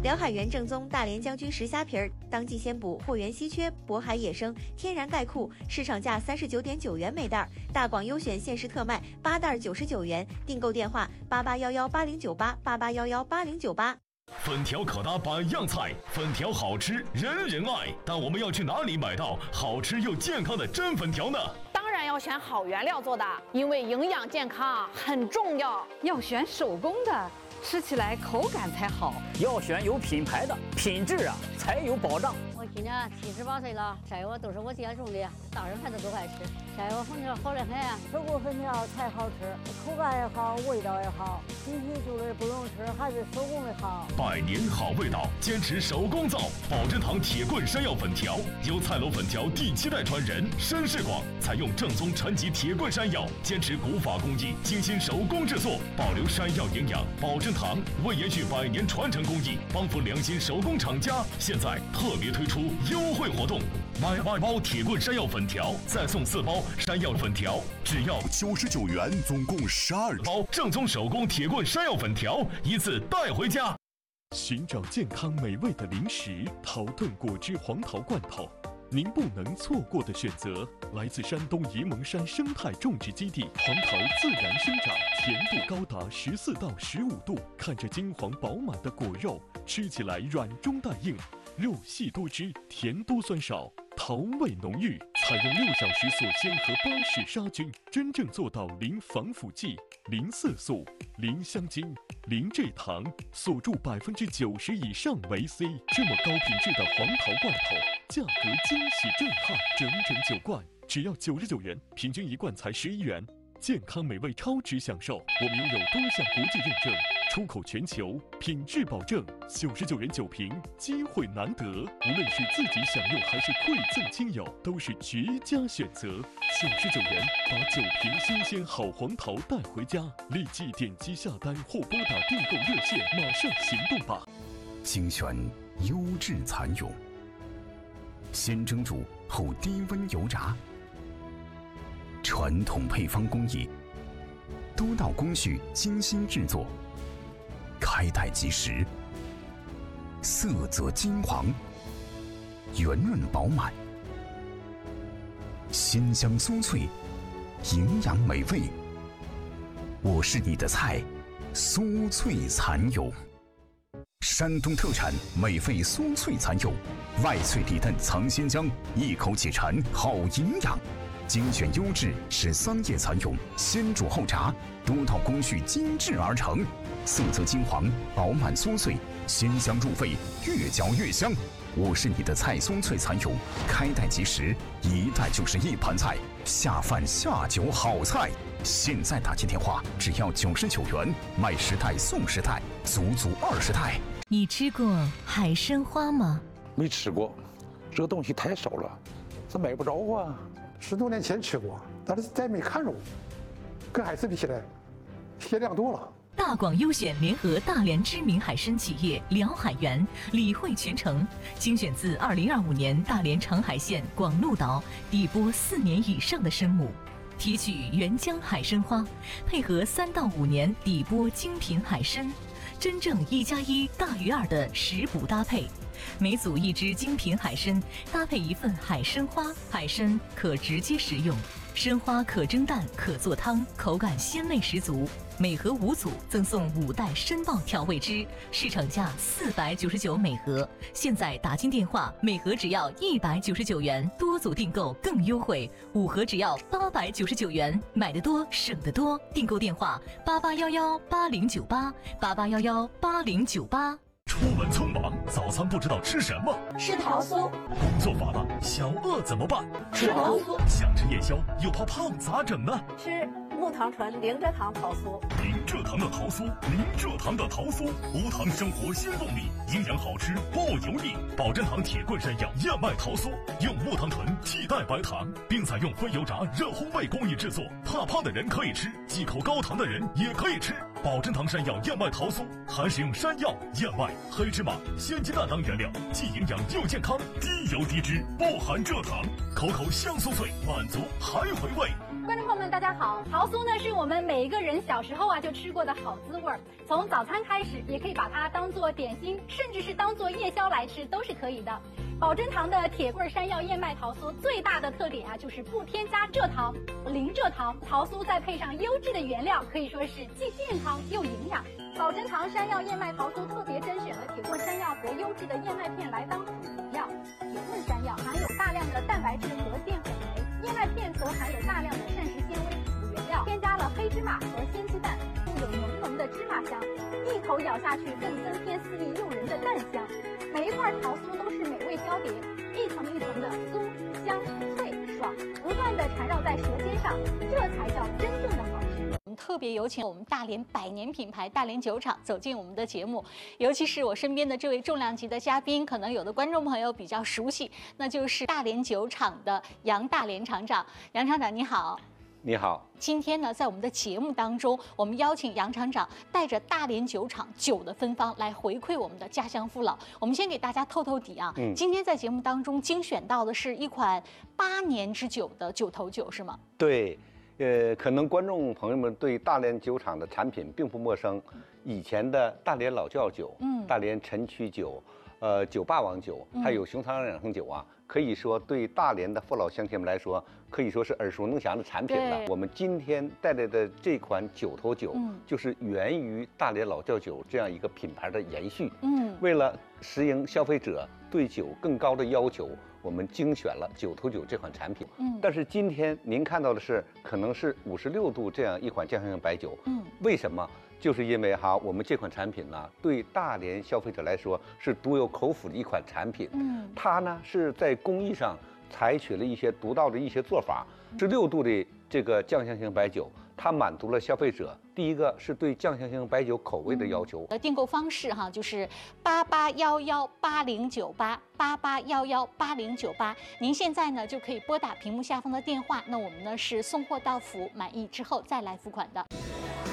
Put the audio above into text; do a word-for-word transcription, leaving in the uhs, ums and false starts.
辽海源正宗大连将军石虾皮儿，当季鲜补，货源稀缺，渤海野生，天然钙库，市场价三十九点九元每袋，大广优选限时特卖，八袋九十九元，订购电话八八幺幺八零九八八八幺幺八零九八。 粉条可搭百样菜，粉条好吃人人爱，但我们要去哪里买到好吃又健康的真粉条呢？ 当然要选好原料做的，因为营养健康很重要。 要选手工的，吃起来口感才好。 要选有品牌的，品质啊才有保障。 我今年七十八岁了，晒油都是我家种的，大人孩子都爱吃。晒油粉条好得很，手工粉条才好吃，口感也好，味道也好。必须就是不用吃，还是手工的好。 百年好味道，坚持手工造。宝珍堂铁棍山药粉条，由菜楼粉条第七代传人申世广采用正宗陈级铁棍山药，坚持古法工艺，精心手工制作，保留山药营养。宝珍堂为延续百年传承工艺，帮扶良心手工厂家，现在特别推出优惠活动，买二包铁棍山药粉条，再送四包山药粉条，只要九十九元，总共十二包正宗手工铁棍山药粉条，一次带回家。 寻找健康美味的零食，桃顿果汁黄桃罐头，您不能错过的选择。来自山东沂蒙山生态种植基地，黄桃自然生长，甜度高达十四到十五度，看着金黄饱满的果肉，吃起来软中带硬，肉细多汁，甜多酸少，桃味浓郁。采用六小时锁鲜和巴氏杀菌，真正做到零防腐剂、零色素、零香精、零蔗糖，锁住百分之九十以上维 C。这么高品质的黄桃罐头，价格惊喜震撼，整整九罐，只要九十九元，平均一罐才十一元。健康美味超值享受，我们拥有多项国际认证，出口全球，品质保证。九十九元九瓶，机会难得，无论是自己享用还是馈赠亲友，都是绝佳选择。九十九元，把九瓶新鲜好黄桃带回家，立即点击下单或拨打订购热线，马上行动吧！ 精选优质蚕蛹，先蒸煮后低温油炸。传统配方工艺，多道工序精心制作，开袋即食，色泽金黄，圆润饱满，鲜香酥脆，营养美味。我是你的菜，酥脆蚕蛹。山东特产美味酥脆蚕蛹，外脆里嫩藏鲜浆，一口解馋好营养。精选优质十三叶蚕蛹，先煮后炸，多道工序精致而成，色泽金黄，饱满酥脆，鲜香入味，越嚼越香。我是你的菜，酥脆蚕蛹，开袋即食，一袋就是一盘菜，下饭下酒好菜。现在打进电话只要九十九元，买十袋送十袋，足足二十袋。 你吃过海参花吗？ 没吃过，这个东西太少了，这买不着啊。 十多年前吃过，但是再没看着过，跟海参比起来，鲜量多了。 大广优选联合大连知名海参企业辽海源，理惠全程，精选自二零二五年大连长海县广鹿岛底播四年以上的生母，提取原浆海参花，配合三到五年底播精品海参，真正一加一大于二的食补搭配。每组一只精品海参，搭配一份海参花。海参可直接食用，参花可蒸蛋，可做汤，口感鲜味十足。每盒五组，赠送五袋参脯调味汁，市场价四百九十九每盒。现在打进电话，每盒只要一百九十九元，多组订购更优惠，五盒只要八百九十九元，买得多省得多。订购电话八八幺幺八零九八八八幺幺八零九八。 出门匆忙，早餐不知道吃什么， 吃桃酥。 工作乏了，小饿怎么办？ 吃桃酥。 想吃夜宵又怕胖，咋整呢？ 吃木糖醇零蔗糖桃酥。 零蔗糖的桃酥，零蔗糖的桃酥，无糖生活新动力，营养好吃不油腻。宝珍堂铁棍山药燕麦桃酥，用木糖醇替代白糖，并采用非油炸热烘焙工艺制作，怕胖的人可以吃，忌口高糖的人也可以吃。宝珍堂山药燕麦桃酥还使用山药、燕麦、黑芝麻、鲜鸡蛋当原料，既营养又健康，低油低脂，不含蔗糖，口口香酥脆，满足还回味。 观众朋友们，大家好！桃酥呢是我们每一个人小时候啊就吃过的好滋味儿，从早餐开始，也可以把它当做点心，甚至是当做夜宵来吃都是可以的。宝珍堂的铁棍山药燕麦桃酥最大的特点啊，就是不添加蔗糖，零蔗糖。桃酥再配上优质的原料，可以说是既健康又营养。宝珍堂山药燕麦桃酥特别甄选了铁棍山药和优质的燕麦片来当辅料。铁棍山药含有大量的蛋白质和淀粉酶，燕麦片则含有大量的膳食纤维辅原料，添加了黑芝麻和鲜鸡蛋，有浓浓的芝麻香，一口咬下去更增添四粒诱人的蛋香。每一块桃酥都是美味交叠，一层一层的酥香脆爽，不断的缠绕在舌尖上，这才叫真正的好吃。 我们特别有请我们大连百年品牌大连酒厂走进我们的节目，尤其是我身边的这位重量级的嘉宾，可能有的观众朋友比较熟悉，那就是大连酒厂的杨大连厂长。杨厂长你好。 你好， 今天呢，在我们的节目当中，我们邀请杨厂长带着大连酒厂酒的芬芳来回馈我们的家乡父老。我们先给大家透透底啊，嗯、今天在节目当中精选到的是一款八年之久的九头酒，是吗？ 对，呃，可能观众朋友们对大连酒厂的产品并不陌生，以前的大连老窖酒，嗯，大连陈曲酒，呃，酒霸王酒，还有熊藏养生酒啊。嗯，可以说对大连的父老乡亲们来说，可以说是耳熟能详的产品了。我们今天带来的这款九头酒，嗯，就是源于大连老窖酒这样一个品牌的延续。嗯，为了适应消费者对酒更高的要求，我们精选了九头酒这款产品。嗯，但是今天您看到的是可能是五十六度这样一款酱香型白酒。嗯，为什么？就是因为哈，我们这款产品呢，对大连消费者来说是独有口福的一款产品。嗯，它呢是在工艺上采取了一些独到的一些做法。十六度的这个酱香型白酒，它满足了消费者第一个是对酱香型白酒口味的要求。 嗯、订购方式哈，就是八八幺幺八零九八八八幺幺八零九八。您现在呢就可以拨打屏幕下方的电话，那我们呢是送货到府，满意之后再来付款的。